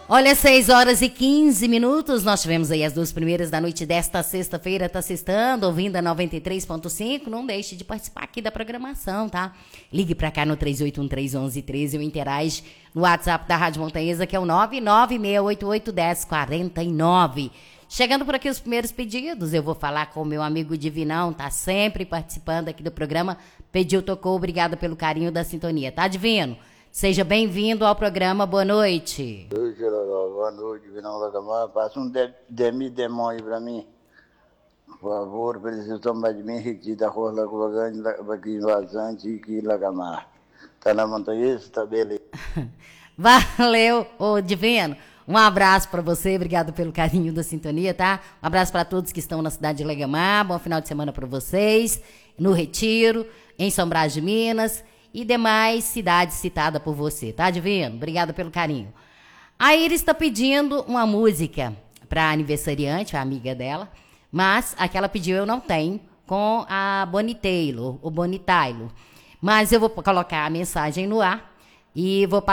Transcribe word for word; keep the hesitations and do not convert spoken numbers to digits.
Olha, seis horas e quinze minutos, nós tivemos aí as duas primeiras da noite desta sexta-feira, tá sextando, ouvindo a noventa e três ponto cinco, não deixe de participar aqui da programação, tá? Ligue pra cá no três oito um três, onze treze ou interage no WhatsApp da Rádio Montanhesa, que é o nove nove seis oito oito, um zero quatro nove. Chegando por aqui os primeiros pedidos, eu vou falar com o meu amigo Divinão, tá sempre participando aqui do programa, pediu, tocou, obrigada pelo carinho da sintonia, tá, Divino? Seja bem-vindo ao programa, boa noite. Boa noite, Vinão Lacamar. Passa um demi demon aí pra mim. Por favor, preciso tomar de mim, Riqui da Rua Lagoa Grande, aqui Vazante e aqui Lacamar. Tá na montanha, tá beleza. Valeu, ô Divino. Um abraço pra você, obrigado pelo carinho da sintonia, tá? Um abraço pra todos que estão na cidade de Legamar, bom final de semana pra vocês, no Retiro, em São Brás de Minas e demais cidades citadas por você, tá, Divino? Obrigada pelo carinho. A Iris está pedindo uma música para aniversariante, a amiga dela, mas a que ela pediu eu não tenho, com a Bonnie Taylor, o Bonnie Taylor. Mas eu vou colocar a mensagem no ar e vou